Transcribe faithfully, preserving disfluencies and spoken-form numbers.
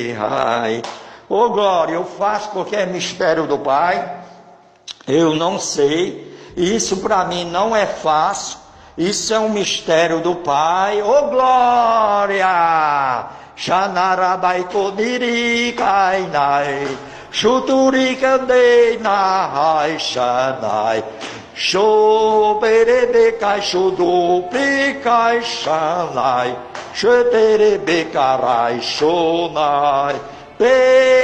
Ô glória, eu faço porque é mistério do Pai. Eu não sei. Isso para mim não é fácil. Isso é um mistério do Pai. Ô glória! Xanarabai kodiri kainai. Shuturi kandei nahai shanai. Shoberebekai shudupikai shanai. Shoberebekai shonai.